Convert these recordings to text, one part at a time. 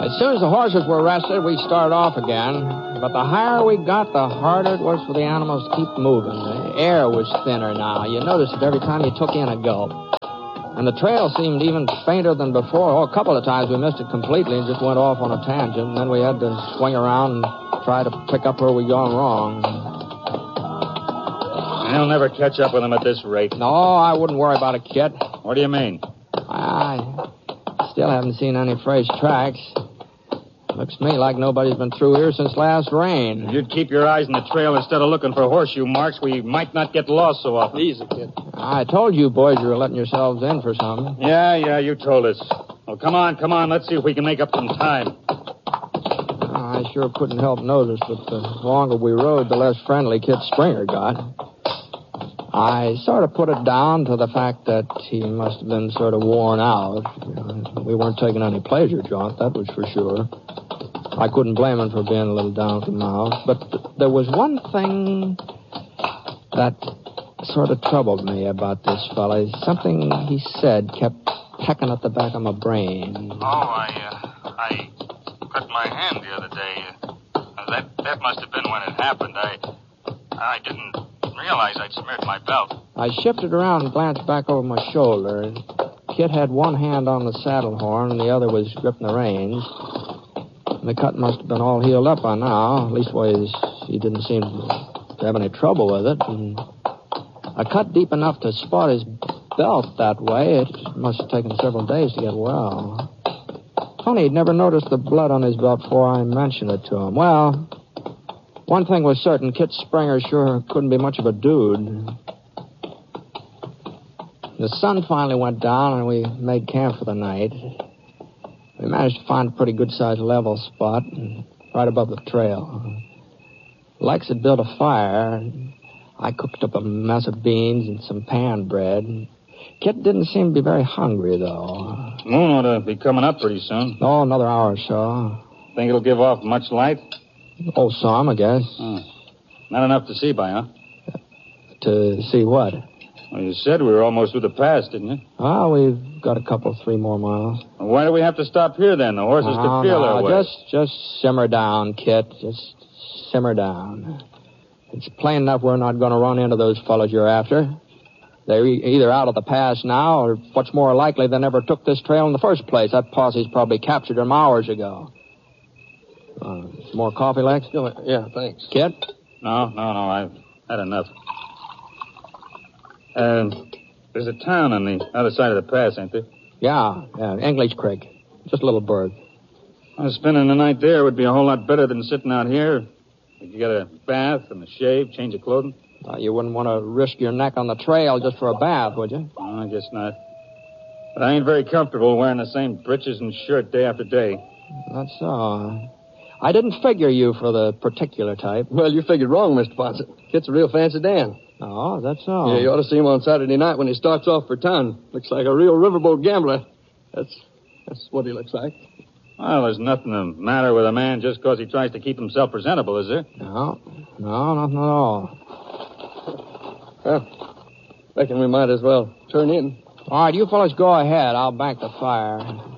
As soon as the horses were rested, we started off again. But the higher we got, the harder it was for the animals to keep moving. The air was thinner now. You noticed it every time you took in a gulp. And the trail seemed even fainter than before. Oh, a couple of times we missed it completely and just went off on a tangent. And then we had to swing around and try to pick up where we'd gone wrong. You'll never catch up with them at this rate. No, I wouldn't worry about it, Kit. What do you mean? I still haven't seen any fresh tracks. Looks to me like nobody's been through here since last rain. If you'd keep your eyes on the trail instead of looking for horseshoe marks, we might not get lost so often. Easy, Kid. I told you boys you were letting yourselves in for something. Yeah, you told us. Well, come on. Let's see if we can make up some time. I sure couldn't help notice that the longer we rode, the less friendly Kit Springer got. I sort of put it down to the fact that he must have been sort of worn out. We weren't taking any pleasure, Jaunt, that was for sure. I couldn't blame him for being a little down at the mouth. But there was one thing that sort of troubled me about this fella. Something he said kept pecking at the back of my brain. Oh, I cut my hand the other day. That must have been when it happened. I didn't realize I'd smeared my belt. I shifted around and glanced back over my shoulder. Kit had one hand on the saddle horn and the other was gripping the reins. The cut must have been all healed up by now. Leastways, he didn't seem to have any trouble with it. And a cut deep enough to spot his belt that way, it must have taken several days to get well. Funny, he'd never noticed the blood on his belt before I mentioned it to him. Well, one thing was certain, Kit Springer sure couldn't be much of a dude. The sun finally went down and we made camp for the night. We managed to find a pretty good-sized level spot right above the trail. Lex had built a fire. I cooked up a mess of beans and some pan bread. Kit didn't seem to be very hungry, though. Moon ought to be coming up pretty soon. Oh, another hour or so. Think it'll give off much light? Oh, some, I guess. Not enough to see by, huh? To see what? Well, you said we were almost through the pass, didn't you? Oh, we've got a couple, 3 more miles. Well, why do we have to stop here, then? The horses could feel their way. Just simmer down, Kit. Just simmer down. It's plain enough we're not going to run into those fellows you're after. They're either out of the pass now, or what's more likely, they never took this trail in the first place. That posse's probably captured them hours ago. Some more coffee, Lex? Yeah, thanks. Kit? No, I've had enough. There's a town on the other side of the pass, ain't there? Yeah, English Creek. Just a little bird. Spending the night there would be a whole lot better than sitting out here. You could get a bath and a shave, change of clothing. You wouldn't want to risk your neck on the trail just for a bath, would you? No, I guess not. But I ain't very comfortable wearing the same breeches and shirt day after day. That's so. I didn't figure you for the particular type. Well, you figured wrong, Mr. Ponset. Kit's a real fancy Dan. Oh, that's so. Yeah, you ought to see him on Saturday night when he starts off for town. Looks like a real riverboat gambler. That's what he looks like. Well, there's nothing the matter with a man just because he tries to keep himself presentable, is there? No, nothing at all. Well, reckon we might as well turn in. All right, you fellas go ahead. I'll bank the fire.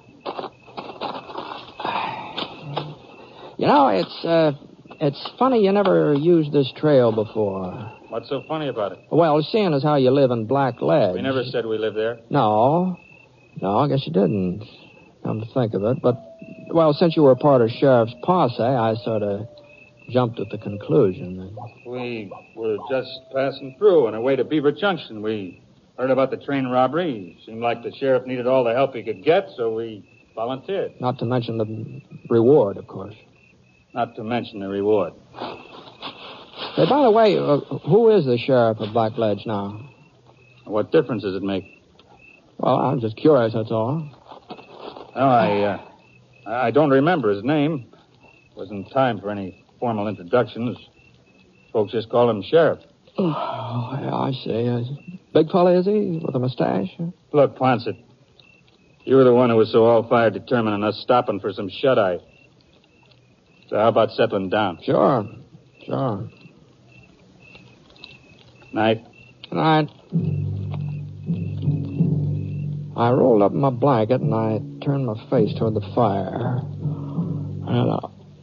You know, it's funny you never used this trail before. What's so funny about it? Well, seeing as how you live in Black Ledge. We never said we lived there. No, I guess you didn't. Come to think of it. But, well, since you were a part of Sheriff's posse, I sort of jumped at the conclusion that... We were just passing through on our way to Beaver Junction. We heard about the train robbery. Seemed like the sheriff needed all the help he could get, so we volunteered. Not to mention the reward, of course. Not to mention the reward. Hey, by the way, who is the sheriff of Black Ledge now? What difference does it make? Well, I'm just curious, that's all. Oh, I don't remember his name. Wasn't time for any formal introductions. Folks just call him Sheriff. Oh, yeah, I see. Big fella, is he? With a mustache? Look, Ponset, you were the one who was so all-fired determined on us stopping for some shut-eye. So how about settling down? Sure. Night. Good night. I rolled up in my blanket and I turned my face toward the fire. And,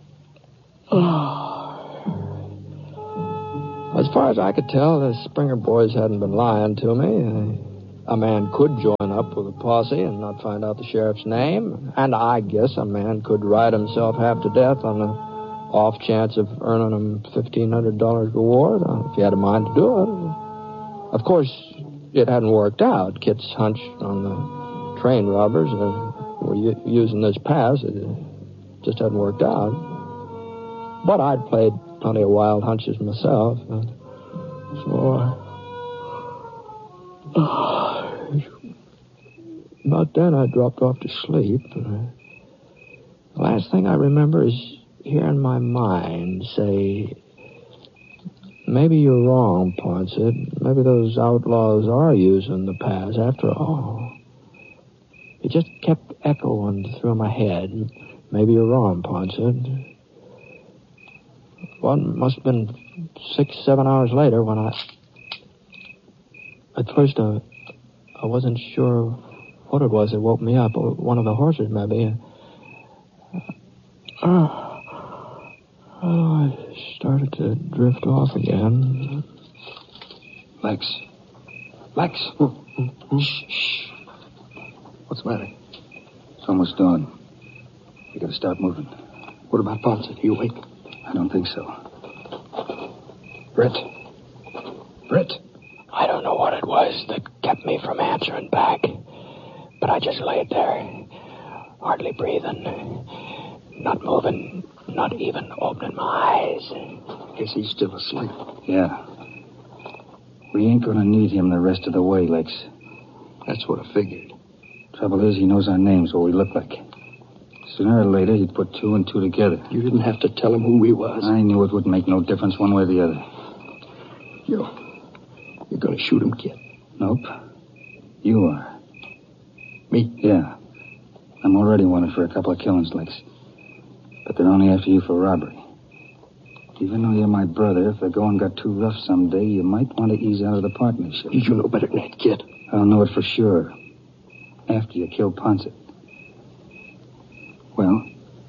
as far as I could tell, the Springer boys hadn't been lying to me. A man could join up with a posse and not find out the sheriff's name. And I guess a man could ride himself half to death on the off chance of earning him $1,500 reward if he had a mind to do it. Of course, it hadn't worked out. Kit's hunch on the train robbers were using this pass. It just hadn't worked out. But I'd played plenty of wild hunches myself. So, about then I dropped off to sleep. The last thing I remember is hearing my mind say, maybe you're wrong, Poinsett. Maybe those outlaws are using the pass after all. It just kept echoing through my head. Maybe you're wrong, Poinsett. Well, it must have been 6-7 hours later when at first I wasn't sure what it was that woke me up. One of the horses, maybe. I started to drift off again. Lex. Shh. What's the matter? It's almost dawn. We gotta start moving. What about Poinsett? Are you awake? I don't think so. Brett. I don't know what it was that kept me from answering back. But I just laid there, hardly breathing, not moving, not even opening my eyes. Guess he's still asleep. Yeah. We ain't gonna need him the rest of the way, Lex. That's what I figured. Trouble is, he knows our names, what we look like. Sooner or later, he'd put 2 and 2 together. You didn't have to tell him who he was. I knew it wouldn't make no difference one way or the other. You're gonna shoot him, kid? Nope. You are. Me? Yeah. I'm already wanted for a couple of killings, Lex. But they're only after you for robbery. Even though you're my brother, if the going got too rough someday, you might want to ease out of the partnership. You know better than that, kid. I'll know it for sure. After you kill Poinsett. Well?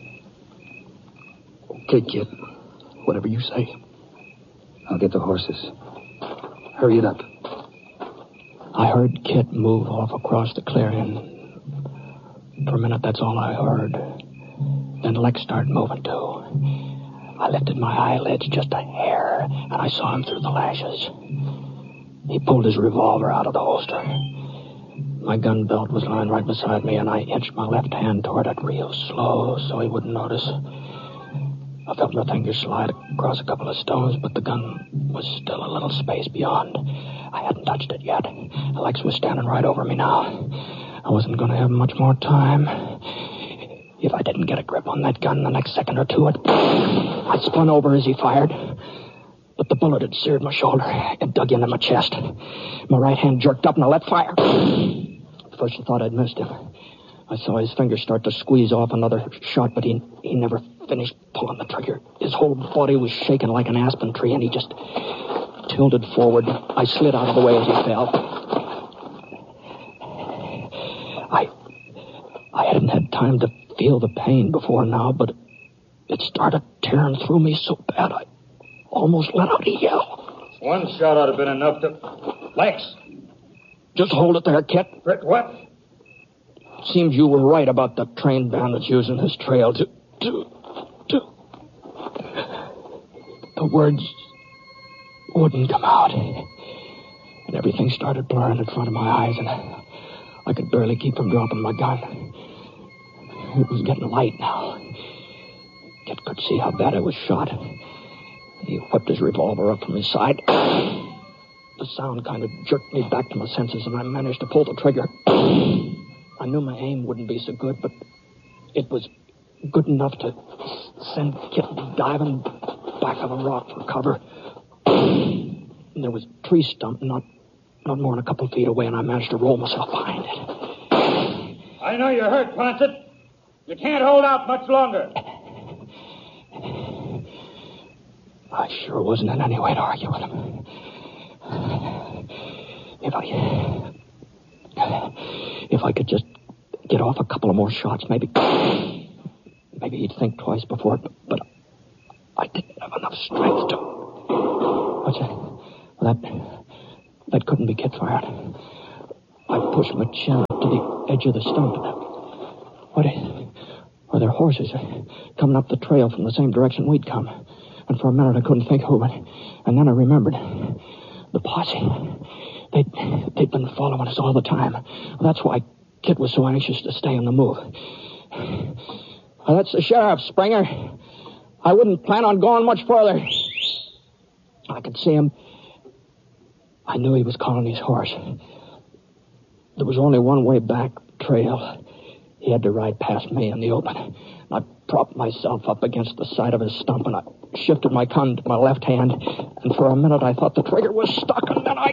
Okay, kid. Whatever you say. I'll get the horses. Hurry it up. I heard Kit move off across the clearing. For a minute, that's all I heard. Then Lex started moving, too. I lifted my eyelids just a hair, and I saw him through the lashes. He pulled his revolver out of the holster. My gun belt was lying right beside me, and I inched my left hand toward it real slow so he wouldn't notice. I felt my fingers slide across a couple of stones, but the gun was still a little space beyond. I hadn't touched it yet. Lex was standing right over me now. I wasn't going to have much more time. If I didn't get a grip on that gun the next second or two, I spun over as he fired. But the bullet had seared my shoulder and dug into my chest. My right hand jerked up and I let fire. At first I thought I'd missed him. I saw his fingers start to squeeze off another shot, but he never finished pulling the trigger. His whole body was shaking like an aspen tree, and he just tilted forward. I slid out of the way as he fell. I hadn't had time to feel the pain before now, but it started tearing through me so bad I almost let out a yell. One shot ought to have been enough to... Lex! Just hold it there, Kit. Brett, what? Seems you were right about the train bandits using this trail to... The words wouldn't come out. And everything started blurring in front of my eyes, and I could barely keep from dropping my gun. It was getting light now. Kit could see how bad I was shot. He whipped his revolver up from his side. The sound kind of jerked me back to my senses, and I managed to pull the trigger. I knew my aim wouldn't be so good, but it was good enough to send Kit diving back of a rock for cover. And there was a tree stump not more than a couple feet away, and I managed to roll myself behind it. I know you're hurt, Poinsett. You can't hold out much longer. I sure wasn't in any way to argue with him. If I could just get off a couple of more shots, maybe maybe he'd think twice before, but I didn't have enough strength to... What's that? Well, that couldn't be Kit fired. I pushed my chin up to the edge of the stump. Were there horses coming up the trail from the same direction we'd come? And for a minute I couldn't think who, and then I remembered. The posse. They'd been following us all the time. That's why Kit was so anxious to stay on the move. Well, that's the sheriff, Springer. I wouldn't plan on going much further. I could see him. I knew he was calling his horse. There was only one way back trail. He had to ride past me in the open. I propped myself up against the side of his stump, and I shifted my gun to my left hand, and for a minute I thought the trigger was stuck, and then I